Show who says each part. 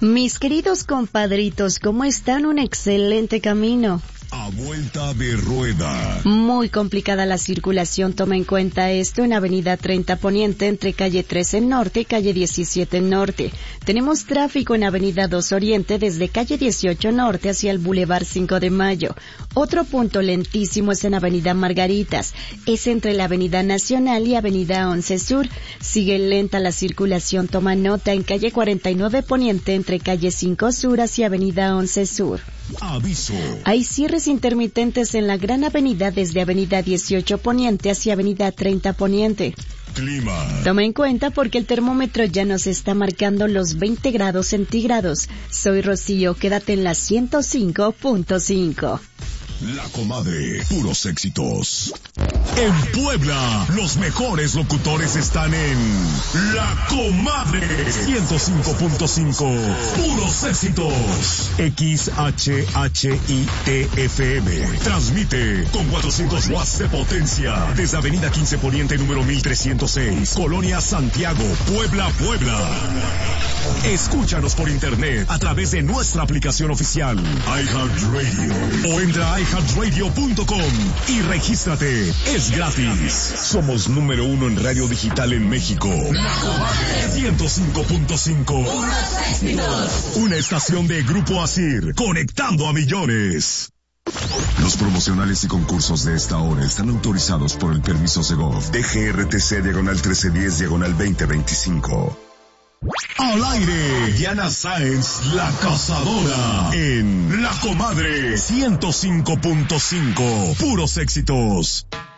Speaker 1: Mis queridos compadritos, ¿cómo están? Un excelente camino.
Speaker 2: A vuelta de rueda.
Speaker 1: Muy complicada la circulación, toma en cuenta esto en Avenida 30 Poniente entre calle 13 Norte y calle 17 Norte. Tenemos tráfico en Avenida 2 Oriente desde calle 18 Norte hacia el Boulevard 5 de Mayo. Otro punto lentísimo es en Avenida Margaritas. Es entre la Avenida Nacional y Avenida 11 Sur. Sigue lenta la circulación, toma nota en calle 49 Poniente entre calle 5 Sur hacia Avenida 11 Sur.
Speaker 2: Aviso.
Speaker 1: Hay cierres intermitentes en la Gran Avenida desde Avenida 18 Poniente hacia Avenida 30 Poniente.
Speaker 2: Clima.
Speaker 1: Toma en cuenta porque el termómetro ya nos está marcando los 20 grados centígrados. Soy Rocío, quédate en la 105.5.
Speaker 2: La Comadre, puros éxitos. En Puebla, los mejores locutores están en La Comadre 105.5. Puros éxitos. XHHITFM. Transmite con 400 watts de potencia desde Avenida 15 Poniente número 1306, Colonia Santiago, Puebla, Puebla. Escúchanos por internet a través de nuestra aplicación oficial iHeartRadio o entra a iHeartRadio.com y regístrate. Es gratis. Somos número 1 en radio digital en México. La Comadre 105.5. Una estación de Grupo Asir, conectando a millones. Los promocionales y concursos de esta hora están autorizados por el permiso Segov DGRTC /2025. Al aire, Diana Sáenz, la cazadora, en La Comadre 105.5, puros éxitos.